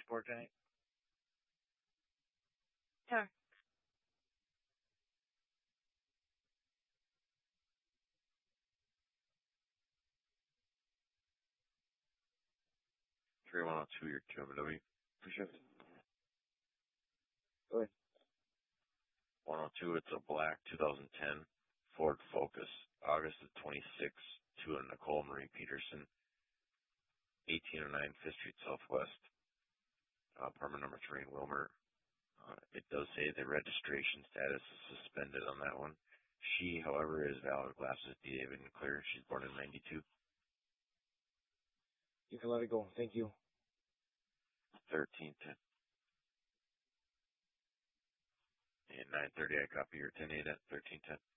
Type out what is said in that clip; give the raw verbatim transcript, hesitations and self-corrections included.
Sport tonight? Sure. three one oh two, your Q M W. Appreciate it. Go ahead. one oh two, it's a black two thousand ten Ford Focus, August the twenty-sixth, to a Nicole Marie Peterson, eighteen oh nine Fifth Street Southwest, uh, apartment number three in Wilmer. Uh, it does say the registration status is suspended on that one. She, however, is valid glasses, D David and clear. She's born in ninety-two. You can let it go. Thank you. thirteen ten. And nine thirty, I copy your ten eight at thirteen ten.